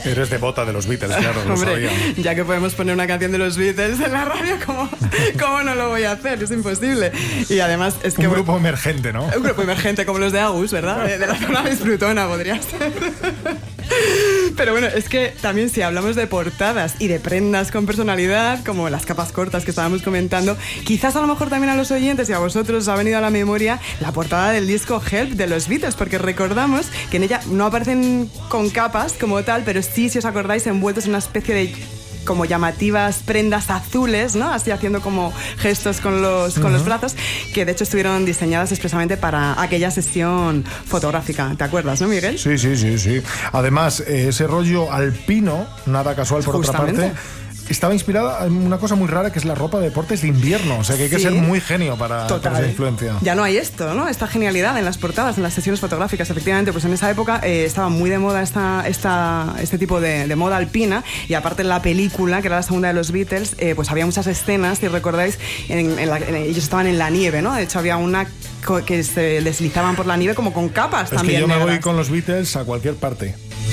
Eres devota de los Beatles, claro, lo Hombre, sabía. ya que podemos poner una canción de los Beatles en la radio, ¿cómo no lo voy a hacer? Es imposible. Y además es que... Un grupo emergente, ¿no? Un grupo emergente como los de Agus, ¿verdad? De la zona disfrutona podría ser. Pero bueno, es que también si hablamos de portadas y de prendas con personalidad, como las capas cortas que estábamos comentando, quizás a lo mejor también a los oyentes y a vosotros os ha venido a la memoria la portada del disco Help de los Beatles, porque recordamos que en ella no aparecen con capas como tal, pero sí, si os acordáis, envueltos en una especie de como llamativas prendas azules, ¿no? Así haciendo como gestos con los brazos, que de hecho estuvieron diseñadas expresamente para aquella sesión fotográfica. ¿Te acuerdas, no, Miguel? Sí. Además, ese rollo alpino, nada casual por Justamente. otra parte, estaba inspirada en una cosa muy rara que es la ropa de deportes de invierno. O sea que hay que ser muy genio para esa influencia. Ya no hay esto, ¿no? Esta genialidad en las portadas, en las sesiones fotográficas. Efectivamente, pues en esa época estaba muy de moda este tipo de moda alpina, y aparte en la película, que era la segunda de los Beatles, pues había muchas escenas, si recordáis, ellos estaban en la nieve, ¿no? De hecho había una que se deslizaban por la nieve como con capas es también. Es que yo me voy negras. con los Beatles a cualquier parte.